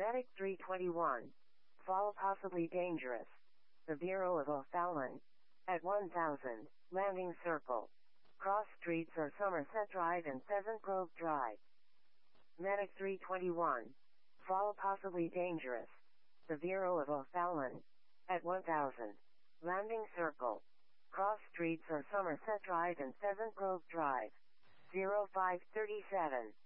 Medic 321. Fall possibly dangerous. The Bureau of O'Fallon. At 1000, Landing Circle. Cross streets are Somerset Drive and Pheasant Grove Drive. Medic 321. Fall possibly dangerous. The Bureau of O'Fallon. At 1000, Landing Circle. Cross streets are Somerset Drive and Pheasant Grove Drive. 0537.